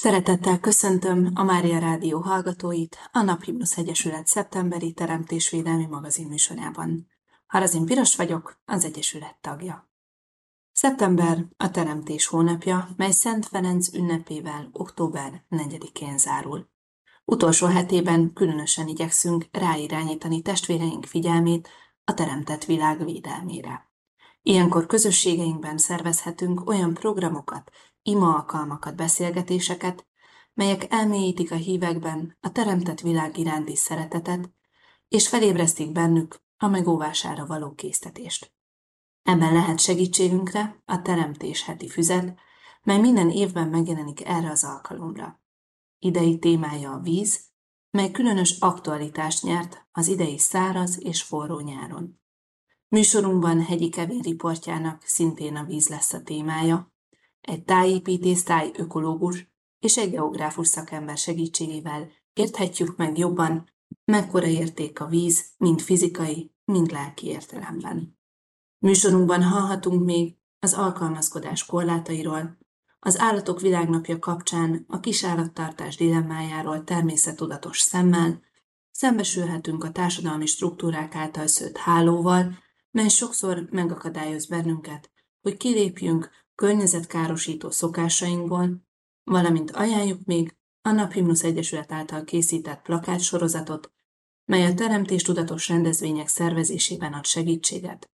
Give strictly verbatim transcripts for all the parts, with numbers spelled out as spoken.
Szeretettel köszöntöm a Mária Rádió hallgatóit a Naphimnusz Egyesület szeptemberi teremtésvédelmi magazin műsorában. Harazin Piros vagyok, az Egyesület tagja. Szeptember a teremtés hónapja, mely Szent Ferenc ünnepével október negyedikén zárul. Utolsó hetében különösen igyekszünk ráirányítani testvéreink figyelmét a teremtett világ védelmére. Ilyenkor közösségeinkben szervezhetünk olyan programokat, ima alkalmakat, beszélgetéseket, melyek elmélyítik a hívekben a teremtett világ iránti szeretetet, és felébresztik bennük a megóvására való késztetést. Ebben lehet segítségünkre a teremtés heti füzet, mely minden évben megjelenik erre az alkalomra. Idei témája a víz, mely különös aktualitást nyert az idei száraz és forró nyáron. Műsorunkban Hegyi Kevin riportjának szintén a víz lesz a témája, egy tájépítész, tájökológus és egy geográfus szakember segítségével érthetjük meg jobban, mekkora érték a víz, mind fizikai, mind lelki értelemben. Műsorunkban hallhatunk még az alkalmazkodás korlátairól, az Állatok Világnapja kapcsán a kisállattartás dilemmájáról természettudatos szemmel, szembesülhetünk a társadalmi struktúrák által szőtt hálóval, mely sokszor megakadályoz bennünket, hogy kilépjünk környezetkárosító szokásainkból, valamint ajánljuk még a Naphimnusz Egyesület által készített plakátsorozatot, mely a teremtéstudatos rendezvények szervezésében ad segítséget.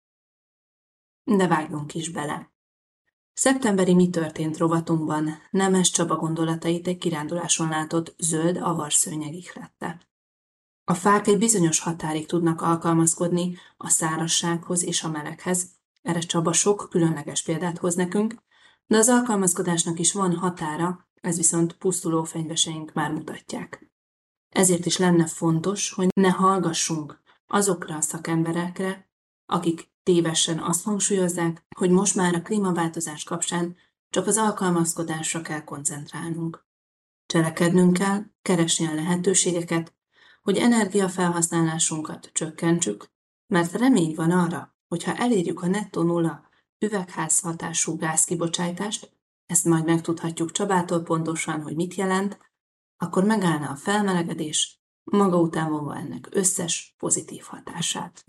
De vágjunk is bele. Szeptemberi Mi történt rovatunkban Nemes Csaba gondolatait egy kiránduláson látott zöld avarszőnyeg ihlette. A fák egy bizonyos határig tudnak alkalmazkodni a szárazsághoz és a meleghez, erre Csaba sok különleges példát hoz nekünk, de az alkalmazkodásnak is van határa, ez viszont pusztuló fenyveseink már mutatják. Ezért is lenne fontos, hogy ne hallgassunk azokra a szakemberekre, akik tévesen azt hangsúlyozzák, hogy most már a klímaváltozás kapcsán csak az alkalmazkodásra kell koncentrálnunk. Cselekednünk kell, keresni a lehetőségeket, hogy energiafelhasználásunkat csökkentsük, mert remény van arra, hogy ha elérjük a nettó nulla üvegházhatású gázkibocsátást, ezt majd megtudhatjuk Csabától pontosan, hogy mit jelent, akkor megállna a felmelegedés, maga után vonva ennek összes pozitív hatását.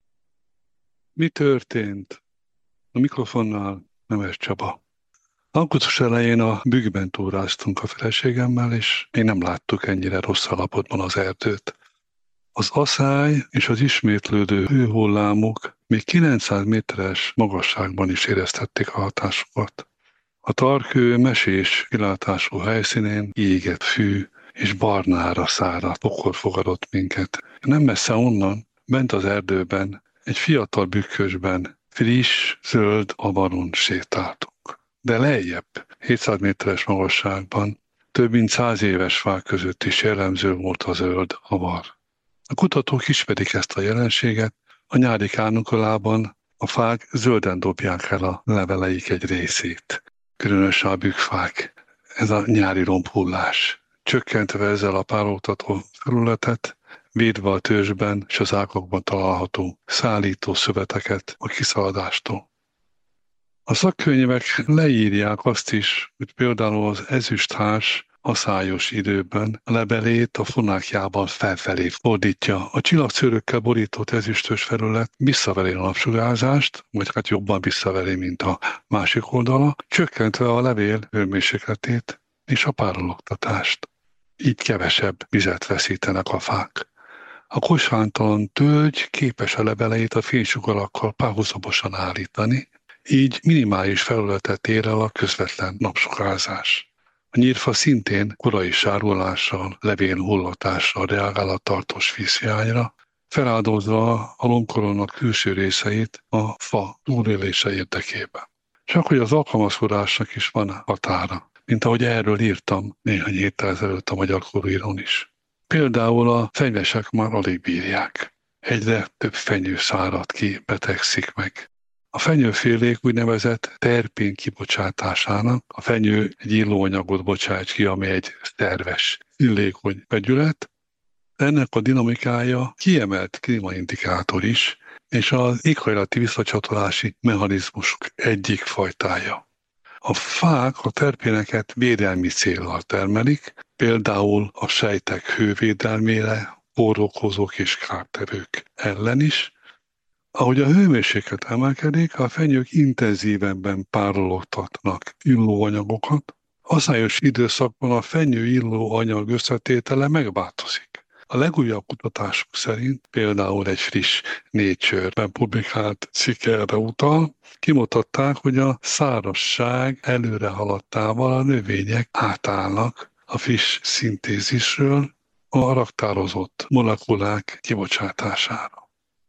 Mi történt? A mikrofonnál Nemes Csaba. Augusztus elején a Bükkben túráztunk a feleségemmel, és még nem láttuk ennyire rossz állapotban az erdőt. Az aszály és az ismétlődő hőhullámok még kilencszáz méteres magasságban is éreztették a hatásukat. A Tarkő mesés kilátású helyszínén égett fű és barnára száradt pokor fogadott minket. Nem messze onnan, bent az erdőben, egy fiatal bükkösben friss, zöld avaron sétáltunk. De lejjebb, hétszáz méteres magasságban, több mint száz éves fák között is jellemző volt a zöld avar. A kutatók ismerik ezt a jelenséget, a nyári kárnikulában a fák zölden dobják el a leveleik egy részét, különösen a bükkfák. Ez a nyári lombhullás, csökkentve ezzel a pároltató felületet, védve a törzsben és az ágakban található szállító szöveteket a kiszaladástól. A szakkönyvek leírják azt is, hogy például az ezüsthárs aszályos időben a levelét a fonákjában felfelé fordítja. A csillagszőrökkel borított ezüstös felület visszaveri a napsugárzást, vagy hát jobban visszaveri, mint a másik oldala, csökkentve a levél hőmérsékletét és a párologtatást. Így kevesebb vizet veszítenek a fák. A kosvántalan tölgy képes a leveleit a fénysugarakkal párhuzamosan állítani, így minimális felületet ér el a közvetlen napsugárzás. A nyírfa szintén korai sárulással, levél hullatással reagál a tartós vízhiányra, feláldozva a lombkorona külső részeit a fa túlélése érdekében. Csak hogy az alkalmazkodásnak is van határa, mint ahogy erről írtam néhány héttel ezelőtt a Magyar Kurírón is. Például a fenyvesek már alig bírják. Egyre több fenyő szárad ki, betegszik meg. A fenyőfélék úgynevezett terpén kibocsátásának, a fenyő egy illóanyagot bocsájt ki, ami egy szerves, illékony vegyület. Ennek a dinamikája kiemelt klímaindikátor is, és az éghajlati visszacsatolási mechanizmusok egyik fajtája. A A fák a terpéneket védelmi céllal termelik, például a sejtek hővédelmére, kórokozók és kártevők ellen is. Ahogy a hőmérséklet emelkedik, a fenyők intenzívebben párologtatnak illóanyagokat. Aszályos időszakban a fenyő illóanyag összetétele megváltozik. A legújabb kutatások szerint, például egy friss Nature-ben publikált cikk erre utal, kimutatták, hogy a szárazság előre haladtával a növények átállnak a friss szintézisről a raktározott molekulák kibocsátására.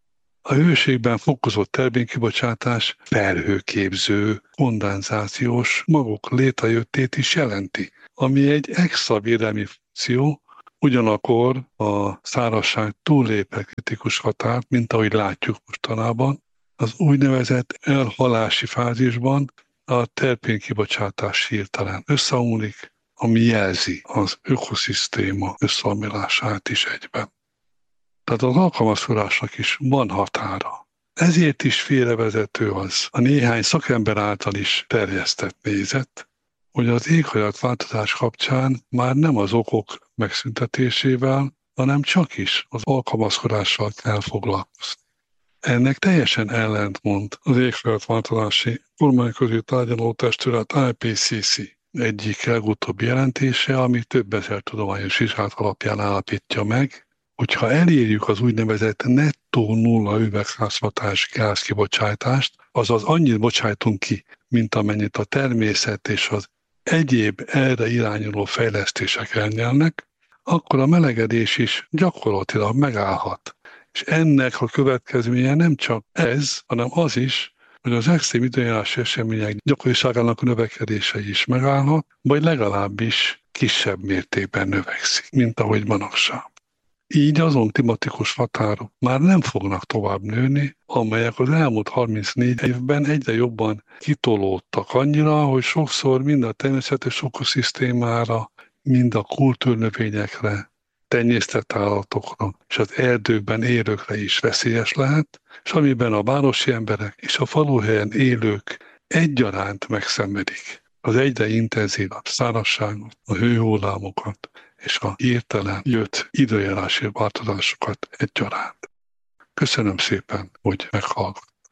A hőségben fokozott terménykibocsátás felhőképző, kondenzációs magok létrejöttét is jelenti, ami egy extra védelmi funkció, ugyanakkor a szárazság túllép kritikus határt, mint ahogy látjuk mostanában. Az úgynevezett elhalási fázisban a terpénykibocsátás hirtelen összeomlik, ami jelzi az ökoszisztéma összeomlását is egyben. Tehát az alkalmazkodásnak is van határa. Ezért is félrevezető az a néhány szakember által is terjesztett nézet, hogy az éghajlatváltozás kapcsán már nem az okok megszüntetésével, hanem csak is az alkalmazkodással kell foglalkozni. Ennek teljesen ellentmond az éghajlatváltozási kormányközi tárgyalótestület I P C C egyik legutóbbi jelentése, ami több ezer tudományos vizsgálat alapján állapítja meg, hogyha elérjük az úgynevezett nettó nulla üvegházhatás gázkibocsátást, azaz annyit bocsájtunk ki, mint amennyit a természet és az egyéb erre irányuló fejlesztések elnyelnek, akkor a melegedés is gyakorlatilag megállhat. És ennek a következménye nem csak ez, hanem az is, hogy az extrém időjárási események gyakoriságának növekedése is megállhat, vagy legalábbis kisebb mértékben növekszik, mint ahogy manapság. Így azon klimatikus határok már nem fognak tovább nőni, amelyek az elmúlt harmincnégy évben egyre jobban kitolódtak annyira, hogy sokszor mind a természetes ökoszisztémára, mind a kultúrnövényekre, tenyésztett állatokra és az erdőkben élőkre is veszélyes lehet, és amiben a városi emberek és a faluhelyen élők egyaránt megszenvedik az egyre intenzívabb szárazságot, a hőhullámokat és a hirtelen jött időjárási változásokat egyaránt. Köszönöm szépen, hogy meghallgattak.